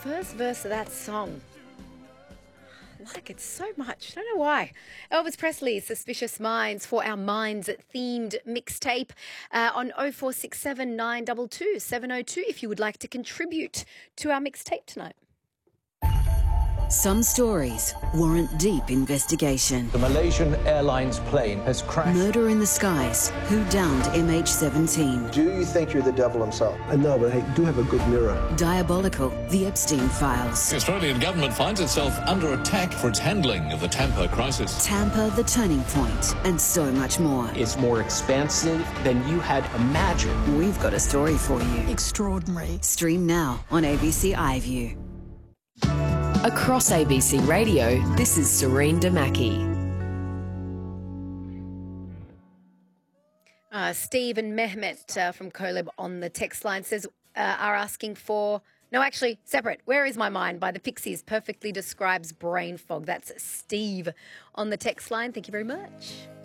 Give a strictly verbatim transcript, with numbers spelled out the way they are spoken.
first verse of that song. I like it so much. I don't know why. Elvis Presley's Suspicious Minds for our Minds-themed mixtape uh, on oh four six seven, nine two two, seven oh two if you would like to contribute to our mixtape tonight. Some stories warrant deep investigation. The Malaysian Airlines plane has crashed. Murder in the skies. Who downed M H seventeen? Do you think you're the devil himself? I know, but I do have a good mirror. Diabolical. The Epstein Files. The Australian government finds itself under attack for its handling of the Tampa crisis. Tampa, the turning point, and so much more. It's more expansive than you had imagined. We've got a story for you. Extraordinary. Stream now on A B C iView. Across A B C Radio, this is Serene Damaki. Uh, Steve and Mehmet uh, from Colab on the text line says uh, are asking for, no, actually, separate. Where is My Mind by the Pixies perfectly describes brain fog. That's Steve on the text line. Thank you very much.